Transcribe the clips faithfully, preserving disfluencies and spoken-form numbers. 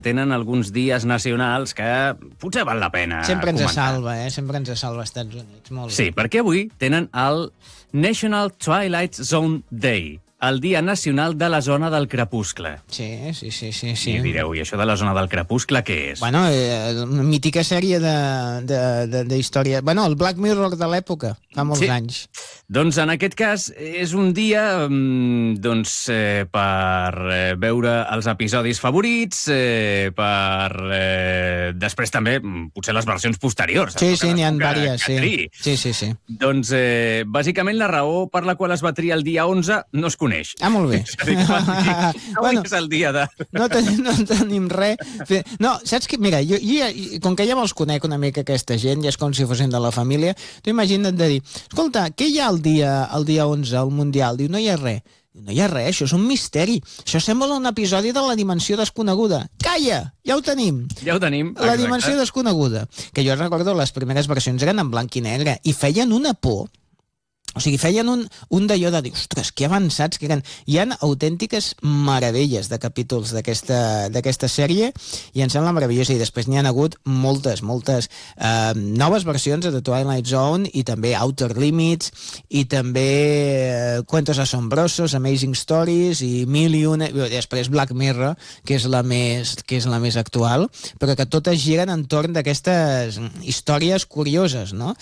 tenen alguns dies nacionals que potser val la pena Sempre ens comentar. salva, eh? Sempre ens salva als Estats Units. Molt Sí, bé. perquè avui tenen el National Twilight Zone Day, el Dia Nacional de la Zona del Crepuscle. Sí, sí, sí, sí, sí. I direu, i això de la Zona del Crepuscle què és? Bueno, eh, una mítica sèrie de, de, de, de història... Bueno, el Black Mirror de l'època, fa molts Sí. anys. Doncs en aquest cas és un dia mm, doncs, eh, per eh, veure els episodis favorits, eh, per eh, després també mm, potser les versions posteriors. Sí, sí, n'hi ha Que- diverses, que sí. triï. Sí, sí, sí. Doncs, eh, bàsicament, la raó per la qual es va triar el dia onze no es coneix. Ah, molt bé. És a dir, que van dir, avui Bueno, és el dia de... no, ten, no tenim res. Fe- No, saps què? Mira, jo, jo, ja- com que ja me'ls conec una mica aquesta gent, ja és com si fossin de la família, tu imagina't de dir, escolta, què hi ha el dia, el dia onze, al Mundial? Diu, no hi ha res. Diu, no hi ha res, això és un misteri. Això sembla un episodi de La Dimensió Desconeguda. Calla, ja ho tenim. Ja ho tenim. La exacte. Dimensió Desconeguda. Que jo recordo, les primeres versions eren en blanc i negre i feien una por. O sigui, feien un, un d'allò de dir, ostres, que avançats que eren. Hi ha autèntiques meravelles de capítols d'aquesta d'aquesta sèrie i em sembla meravellós. I després n'hi ha hagut moltes, moltes eh, noves versions de The Twilight Zone i també Outer Limits i també eh, Cuentos Asombrosos, Amazing Stories i mil i una... I després Black Mirror, que és la més, que és la més actual, però que totes giren entorn d'aquestes històries curioses, no?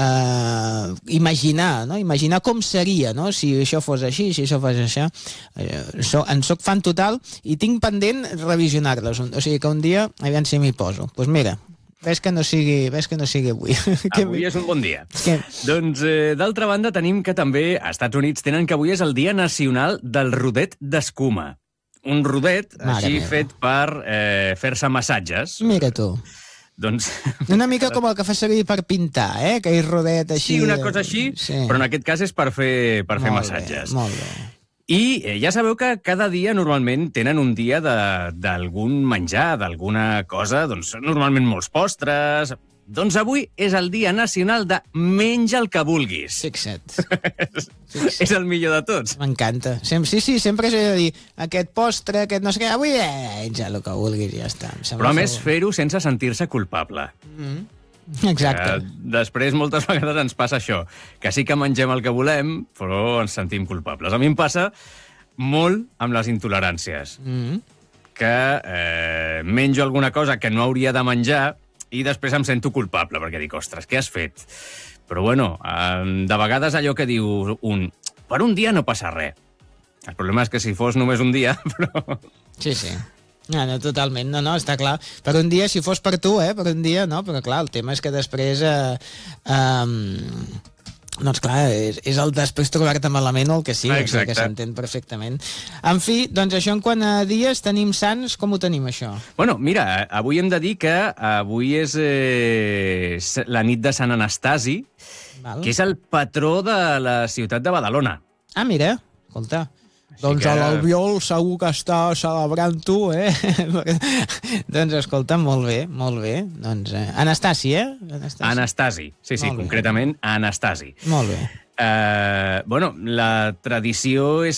Eh, imaginar, no? Imaginar com seria, no? Si això fos així, si això fos això. Eh, so, en soc fan total i tinc pendent revisionar-les. O sigui que un dia, aviam si m'hi poso. Doncs pues mira, ves que no sigui, ves que no sigui avui. Avui és un bon dia. Que... Doncs, eh, d'altra banda, tenim que també a Estats Units tenen que avui és el Dia Nacional del Rodet d'Escuma. Un rodet, Mare així meva. fet per eh, fer-se massatges. Mira tu. Doncs... Una mica com el que fa servir per pintar, eh? Aquell rodet així... Sí, una cosa així, sí. però en aquest cas és per fer, per fer Molt massatges. Bé, molt bé. I eh, ja sabeu que cada dia normalment tenen un dia de- d'algun menjar, d'alguna cosa, doncs normalment molts postres... Doncs avui és el Dia Nacional de menja el que vulguis. Fixa't. És el millor de tots. M'encanta. Sem sí, sí, sempre s'ha de dir aquest postre, aquest no sé què, avui eh, ja el que vulguis, ja està. Em sembla Però a més favor. fer-ho sense sentir-se culpable. Exacte. Eh, després moltes vegades ens passa això, que sí que mengem el que volem, però ens sentim culpables. A mi em passa molt amb les intoleràncies, Mm. que eh, menjo alguna cosa que no hauria de menjar i després em sento culpable, perquè dic, ostres, què has fet? Però bueno, eh, de vegades allò que diu un, per un dia no passa res. El problema és que si fos només un dia, però... Sí, sí. No, no, totalment, no, no, està clar. Per un dia, si fos per tu, eh, per un dia, no, però clar, el tema és que després... Eh, eh, doncs clar, és, és el després trobar-te malament o el que sigui, o sigui que Exacte. s'entén perfectament. En fi, doncs això en quant a dies tenim sants, com ho tenim això? Bueno, mira, avui hem de dir que avui és eh, la nit de Sant Anastasi, Val? que és el patró de la ciutat de Badalona. Ah, mira, escolta. Doncs que- a l'Albiol segur que està celebrant-ho, eh? Doncs escolta, molt bé, molt bé. Doncs eh, Anastasi, eh? Anastasi. Anastasi, sí, sí, Molt bé. concretament Anastasi. Molt bé. Eh, bueno, la tradició és